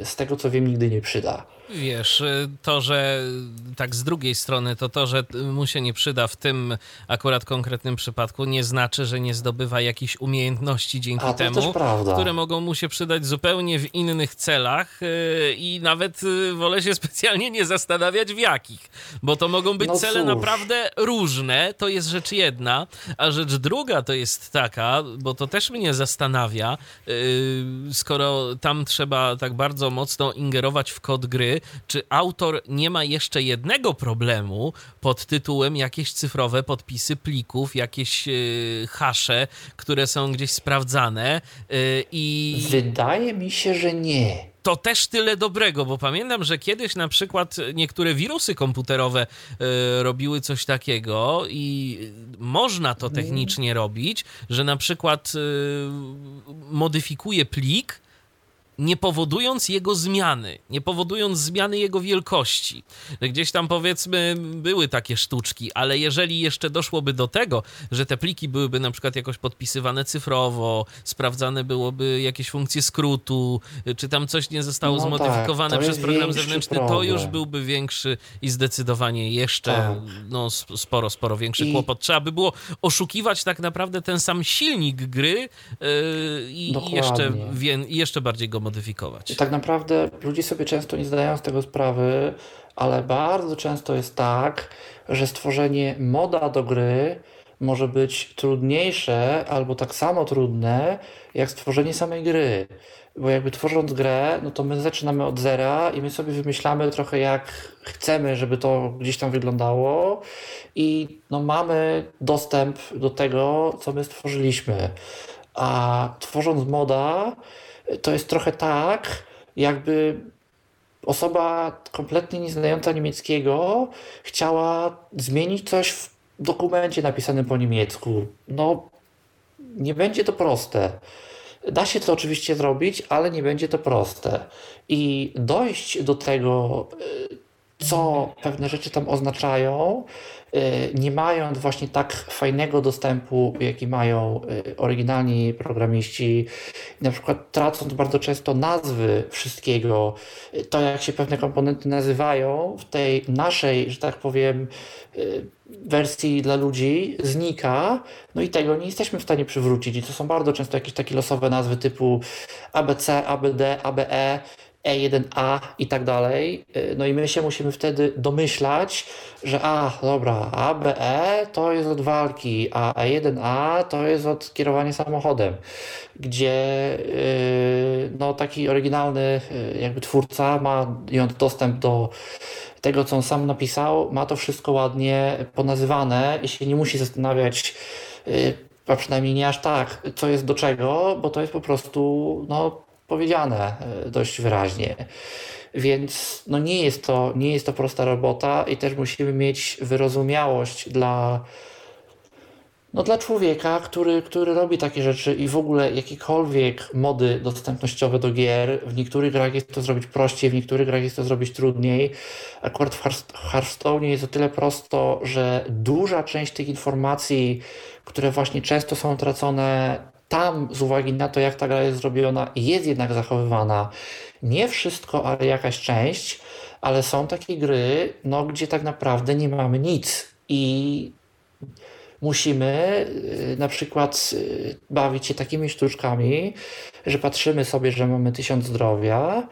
z tego co wiem nigdy nie przyda. Wiesz, to, że tak z drugiej strony, to, że mu się nie przyda w tym akurat konkretnym przypadku, nie znaczy, że nie zdobywa jakichś umiejętności dzięki To też temu, prawda. które mogą mu się przydać zupełnie w innych celach i nawet wolę się specjalnie nie zastanawiać w jakich, bo to mogą być cele naprawdę różne, to jest rzecz jedna, a rzecz druga to jest taka, bo to też mnie zastanawia, skoro tam trzeba tak bardzo mocno ingerować w kod gry, czy autor nie ma jeszcze jednego problemu pod tytułem jakieś cyfrowe podpisy plików, jakieś hasze, które są gdzieś sprawdzane i... Wydaje mi się, że nie. To też tyle dobrego, bo pamiętam, że kiedyś na przykład niektóre wirusy komputerowe robiły coś takiego i można to technicznie robić, że na przykład modyfikuje plik, nie powodując jego zmiany, nie powodując zmiany jego wielkości. Gdzieś tam powiedzmy były takie sztuczki, ale jeżeli jeszcze doszłoby do tego, że te pliki byłyby na przykład jakoś podpisywane cyfrowo, sprawdzane byłoby jakieś funkcje skrótu, czy tam coś nie zostało zmodyfikowane przez program zewnętrzny, to już byłby większy i zdecydowanie jeszcze sporo większy kłopot. Trzeba by było oszukiwać tak naprawdę ten sam silnik gry i jeszcze bardziej go modyfikować. I tak naprawdę ludzie sobie często nie zdają z tego sprawy, ale bardzo często jest tak, że stworzenie moda do gry może być trudniejsze albo tak samo trudne jak stworzenie samej gry. Bo jakby tworząc grę, no to my zaczynamy od zera i my sobie wymyślamy trochę jak chcemy, żeby to gdzieś tam wyglądało i no mamy dostęp do tego, co my stworzyliśmy. A tworząc moda, to jest trochę tak, jakby osoba kompletnie nieznająca niemieckiego chciała zmienić coś w dokumencie napisanym po niemiecku. No, nie będzie to proste. Da się to oczywiście zrobić, ale nie będzie to proste. I dojść do tego, co pewne rzeczy tam oznaczają, nie mając właśnie tak fajnego dostępu, jaki mają oryginalni programiści, na przykład tracąc bardzo często nazwy wszystkiego, to jak się pewne komponenty nazywają, w tej naszej, że tak powiem, wersji dla ludzi znika, no i tego nie jesteśmy w stanie przywrócić. I to są bardzo często jakieś takie losowe nazwy typu ABC, ABD, ABE, E1A i tak dalej. No i my się musimy wtedy domyślać, że dobra, ABE to jest od walki, a E1A to jest od kierowania samochodem, gdzie no taki oryginalny jakby twórca, mając dostęp do tego, co on sam napisał, ma to wszystko ładnie ponazywane i się nie musi zastanawiać, a przynajmniej nie aż tak, co jest do czego, bo to jest po prostu powiedziane dość wyraźnie. Więc nie jest to prosta robota i też musimy mieć wyrozumiałość dla człowieka, który robi takie rzeczy i w ogóle jakiekolwiek mody dostępnościowe do gier. W niektórych grach jest to zrobić prościej, w niektórych grach jest to zrobić trudniej. Akurat w Hearthstone jest o tyle prosto, że duża część tych informacji, które właśnie często są tracone tam z uwagi na to, jak ta gra jest zrobiona, jest jednak zachowywana. Nie wszystko, ale jakaś część, ale są takie gry, gdzie tak naprawdę nie mamy nic i musimy na przykład bawić się takimi sztuczkami, że patrzymy sobie, że mamy 1000 zdrowia,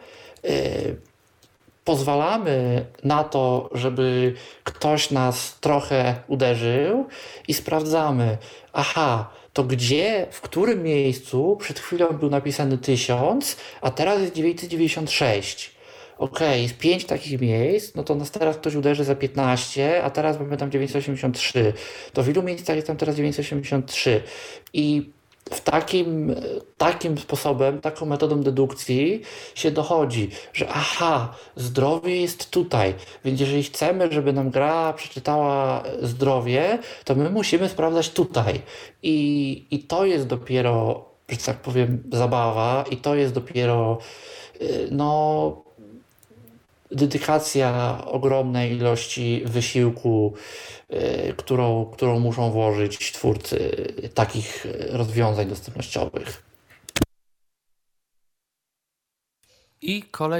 pozwalamy na to, żeby ktoś nas trochę uderzył i sprawdzamy, to gdzie, w którym miejscu przed chwilą był napisany 1000, a teraz jest 996. Jest 5 takich miejsc, no to nas teraz ktoś uderzy za 15, a teraz mamy tam 983. To w ilu miejscach jest tam teraz 983? I w takim sposobem, taką metodą dedukcji się dochodzi, że zdrowie jest tutaj, więc jeżeli chcemy, żeby nam gra przeczytała zdrowie, to my musimy sprawdzać tutaj. I to jest dopiero, że tak powiem, zabawa i to jest dopiero dedykacja ogromnej ilości wysiłku, którą muszą włożyć twórcy takich rozwiązań dostępnościowych. I kolej